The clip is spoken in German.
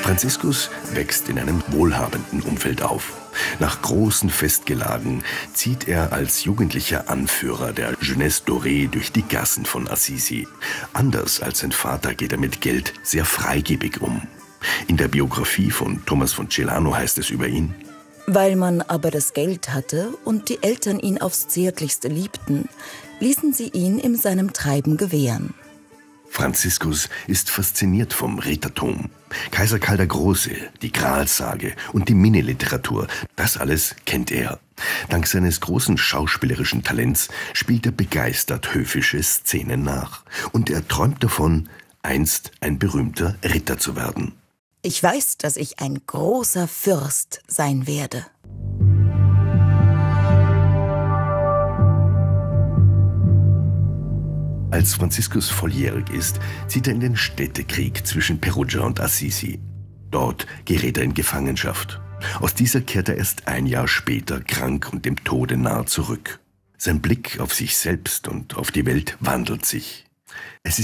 Franziskus wächst in einem wohlhabenden Umfeld auf. Nach großen Festgelagen zieht er als jugendlicher Anführer der Jeunesse Dorée durch die Gassen von Assisi. Anders als sein Vater geht er mit Geld sehr freigebig um. In der Biografie von Thomas von Celano heißt es über ihn: Weil man aber das Geld hatte und die Eltern ihn aufs Zärtlichste liebten, ließen sie ihn in seinem Treiben gewähren. Franziskus ist fasziniert vom Rätertum. Kaiser Karl der Große, die Gralssage und die Minneliteratur, das alles kennt er. Dank seines großen schauspielerischen Talents spielt er begeistert höfische Szenen nach. Und er träumt davon, einst ein berühmter Ritter zu werden. Ich weiß, dass ich ein großer Fürst sein werde. Als Franziskus volljährig ist, zieht er in den Städtekrieg zwischen Perugia und Assisi. Dort gerät er in Gefangenschaft. Aus dieser kehrt er erst ein Jahr später krank und dem Tode nahe zurück. Sein Blick auf sich selbst und auf die Welt wandelt sich. Es